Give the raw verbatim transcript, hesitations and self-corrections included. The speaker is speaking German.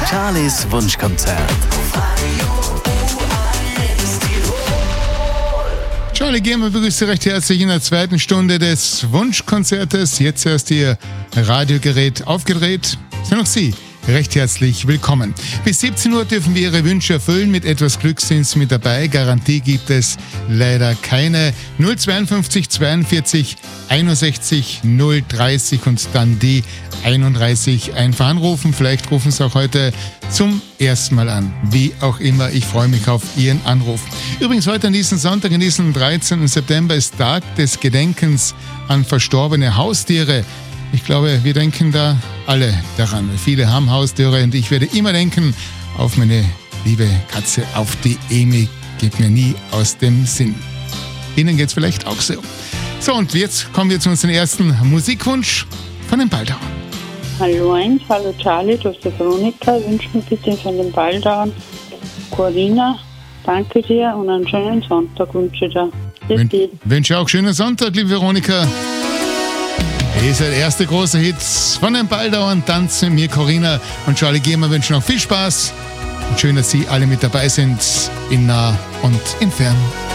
Charlies Wunschkonzert. Charlie Gehmer begrüßt Sie recht herzlich in der zweiten Stunde des Wunschkonzertes. Jetzt erst Ihr Radiogerät aufgedreht. Sind auch Sie recht herzlich willkommen. Bis siebzehn Uhr dürfen wir Ihre Wünsche erfüllen. Mit etwas Glück sind Sie mit dabei. Garantie gibt es leider keine. null zweiundfünfzig zweiundvierzig einundsechzig null dreißig und dann die einunddreißig einfach anrufen. Vielleicht rufen Sie auch heute zum ersten Mal an. Wie auch immer, ich freue mich auf Ihren Anruf. Übrigens heute an diesem Sonntag, an diesem dreizehnten September, ist Tag des Gedenkens an verstorbene Haustiere. Ich glaube, wir denken da alle daran. Viele haben Haustiere und ich werde immer denken auf meine liebe Katze, auf die Emi. Geht mir nie aus dem Sinn. Ihnen geht's vielleicht auch so. So, und jetzt kommen wir zu unserem ersten Musikwunsch von den Baldauern. Hallo eins, hallo Charlie, du bist die Veronika. Wünsch mir bitte von den Baldauern Corinna. Danke dir und einen schönen Sonntag wünsche ich dir. Wün- wünsche auch schönen Sonntag, liebe Veronika. Hier ist der erste große Hit von den Baldauern. Tanzen mir Corinna und Charlie Gehmer wünschen noch viel Spaß. Und schön, dass Sie alle mit dabei sind, in nah und in fern.